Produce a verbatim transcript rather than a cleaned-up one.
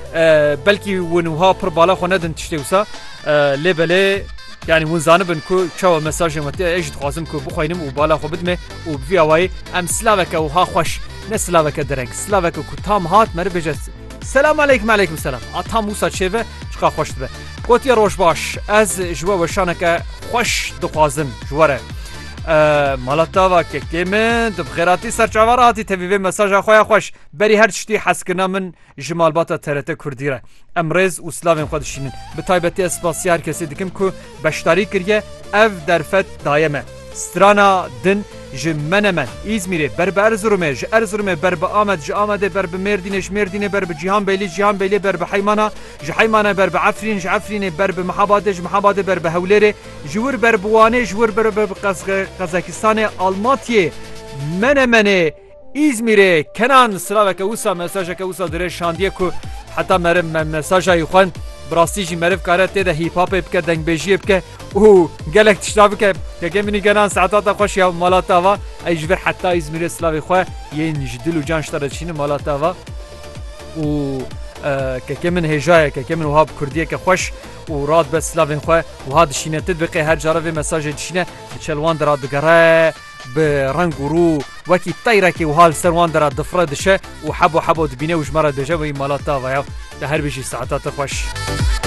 بلکی ونوها پر بالا خو ندن تشتی وسا لبله يعني ونزانه بن كو شو مساج متى ايش تخازم كو بخوينم وبالا خو بدمه وبفي اواي ام سلافك وها خوش نسلافك درنك سلافك كو تام هات مربجت السلام عليكم عليكم السلام اتام موسى شيفه شقا خوش به قوتي روش باش از جوا وشانك خوش دخازم جوره مالتا که کمن دب خیراتی سرچاوراتی تبیه مساج خویا خوش بری هر چتی حس کنا من جمال باتا ترته کردی را امروز اسلام خودشینن به تایبتی اسپاسیار کسی دکم کو بشتاری کریه اف درفت دایمه سترانا دن جمنه من İzmir'e berbe Erzurum'e j Erzurum'e berbe Ahmet j Ahmet'e berbe Merdin'e j Merdin'e berbe Cihan Beyli Cihan Beyli berbe Haymana j Haymana berbe Afrin j Afrin'e berbe Mahabade j Mahabade berbe Hevleri jur berbe Wane jur berbe Kazakistan'e Almatya'e Menemen'e İzmir'e Kenan Slavaka Usa mesajaka Usa dire şandiye ku hatta merim mesaja yuxan براستی جی مرف کاره تیده هیپ هاپ بکه دنگ بیجی بکه او گلک تشتا بکه که گمینی گنان ساعتات خوش یا مالاتا و ایجور حتی ازمیر اسلاوی خواه یه نجدل و جانش تردشین مالاتا و و که کمن هجایه که کمن وهاب کردیه که خوش و راد به اسلاوی خواه و ها دشینه تد بقیه هر جاره و مساج دشینه چلوان دراد دگره به رنگ و رو وکی تایره که و حال سروان دراد دفره دشه و حب و حب و دبینه و جمره دجه و این مالاتا و یا ده هر بیشی ساعتات خوش